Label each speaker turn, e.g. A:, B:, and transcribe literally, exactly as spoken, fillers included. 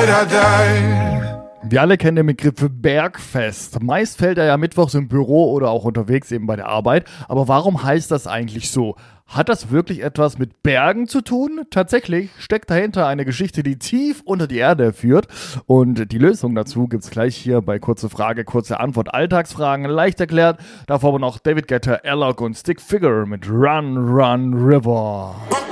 A: I die.
B: Wir alle kennen den Begriff Bergfest. Meist fällt er ja mittwochs im Büro oder auch unterwegs eben bei der Arbeit. Aber warum heißt das eigentlich so? Hat das wirklich etwas mit Bergen zu tun? Tatsächlich steckt dahinter eine Geschichte, die tief unter die Erde führt. Und die Lösung dazu gibt's gleich hier bei Kurze Frage, Kurze Antwort. Alltagsfragen leicht erklärt. Davor aber noch David Guetta, Alok und Stick Figure mit Run, Run, River.